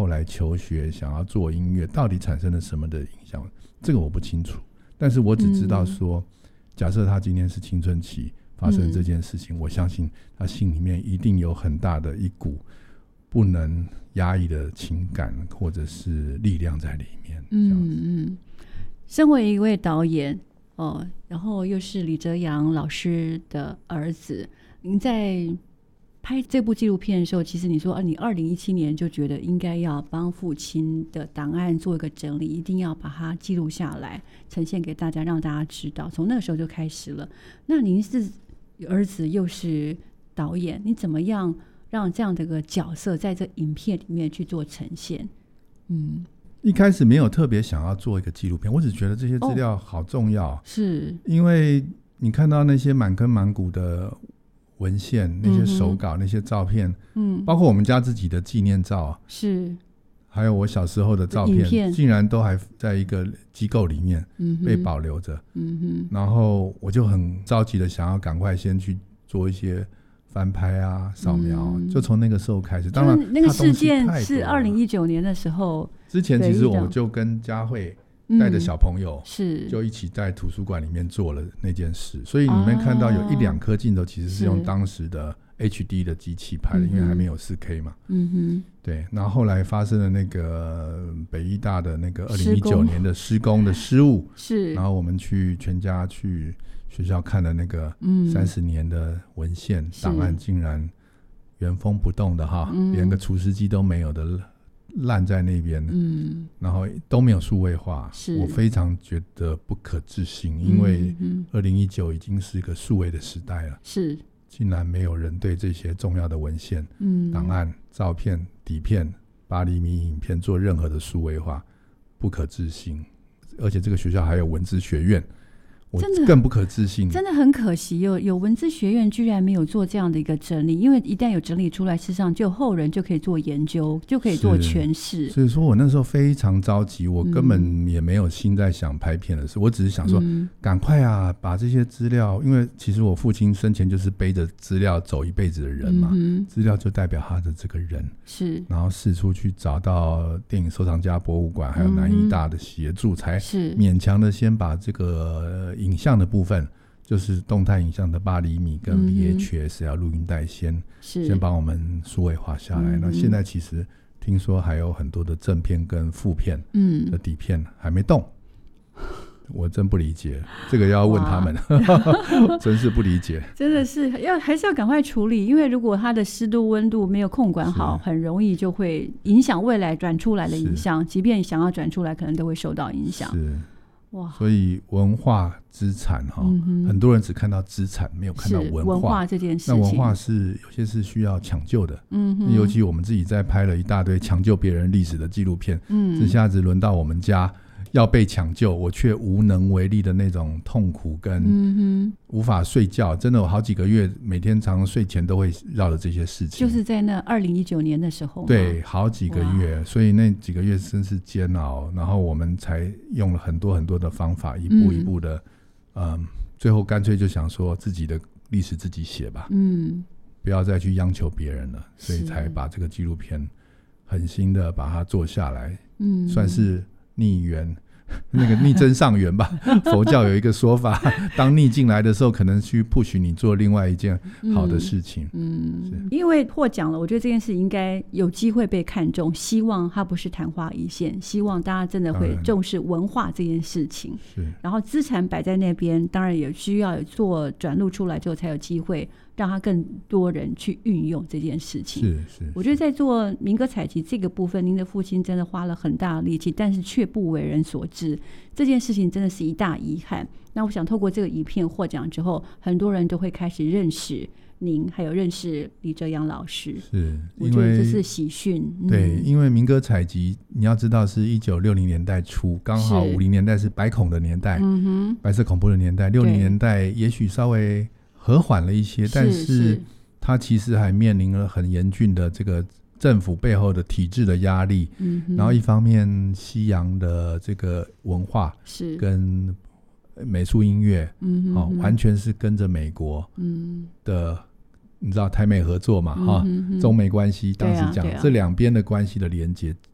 后来求学想要做音乐到底产生了什么的影响，这个我不清楚，但是我只知道说，假设他今天是青春期发生这件事情，我相信他心里面一定有很大的一股不能压抑的情感或者是力量在里面。 身为一位导演然后又是李哲洋老师的儿子，您在拍这部纪录片的时候，其实你说你2017年就觉得应该要帮父亲的档案做一个整理，一定要把它记录下来呈现给大家，让大家知道，从那个时候就开始了。那您是儿子又是导演，你怎么样让这样的一个角色在这影片里面去做呈现？ 一开始没有特别想要做一个纪录片，我只觉得这些资料好重要， 是因为你看到那些满坑满谷的文献，那些手稿，那些照片，包括我们家自己的纪念照， 是还有我小时候的照片，竟然都还在一个机构里面被保留着。然后我就很着急的想要赶快先去做一些翻拍啊扫描，就从那个时候开始。当然那个事件是2019年的时候， 之前其实我就跟佳慧带着小朋友就一起在图书馆里面做了那件事，所以你们看到有1-2颗镜头其实是用当时的 HD 的机器拍的，因为还没有 4K 嘛。对，然后后来发生了那个北医大的那个2019年的施工的失误，是，然后我们全家去学校看了那个30年的文献档案，竟然原封不动的连个除湿机都没有的烂在那边，然后都没有数位化，我非常觉得不可置信，因为2019已经是一个数位的时代了，是，竟然没有人对这些重要的文献、档案、照片、底片、8厘米影片做任何的数位化，不可置信。而且这个学校还有文资学院，我更不可置信， 真的很可惜，有文资学院居然没有做这样的一个整理，因为一旦有整理出来，事实上就后人就可以做研究，就可以做诠释。 所以说我那时候非常着急，我根本也没有心在想拍片的事，我只是想说赶快把这些资料，因为其实我父亲生前就是背着资料走一辈子的人嘛，资料就代表他的这个人，是，然后四处去找到电影收藏家博物馆还有南艺大的协助，才勉强的先把这个影像的部分，就是动态影像的8厘米跟 VHS 要录音带先帮我们数位化下来。那现在其实听说还有很多的正片跟副片的底片还没动，我真不理解，这个要问他们真是不理解， 真的是还是要赶快处理，因为如果它的湿度温度没有控管好，很容易就会影响未来转出来的影像，即便想要转出来可能都会受到影响。是， 所以文化资产很多人只看到资产，没有看到文化这件事情。 那文化是有些是需要抢救的，尤其我们自己在拍了一大堆抢救别人历史的纪录片，这下子轮到我们家要被抢救，我却无能为力的那种痛苦跟无法睡觉，真的有好几个月每天常常睡前都会绕着这些事情， 就是在那2019年的时候吗？ 对，好几个月，所以那几个月真是煎熬，然后我们才用了很多很多的方法，一步一步的最后干脆就想说自己的历史自己写吧，不要再去央求别人了，所以才把这个纪录片狠心的把它做下来，算是逆缘，那个逆增上缘吧佛教有一个说法，当逆进来的时候可能去 push 你做另外一件好的事情。 因为获奖了，我觉得这件事应该有机会被看中，希望它不是昙花一现，希望大家真的会重视文化这件事情，然后资产摆在那边，当然也需要做转录出来之后才有机会让他更多人去运用这件事情。是，我觉得在做民歌采集这个部分，您的父亲真的花了很大的力气，但是却不为人所知，这件事情真的是一大遗憾。那我想透过这个影片获奖之后，很多人都会开始认识您，还有认识李哲洋老师，是，我觉得这是喜讯。 对，因为民歌采集你要知道是1960年代初，刚好50年代是白恐的年代，白色恐怖的年代，60年代也许稍微和缓了一些，但是它其实还面临了很严峻的这个政府背后的体制的压力，然后一方面西洋的这个文化跟美术音乐，完全是跟着美国的，你知道台美合作嘛，中美关系当时讲这两边的关系的连结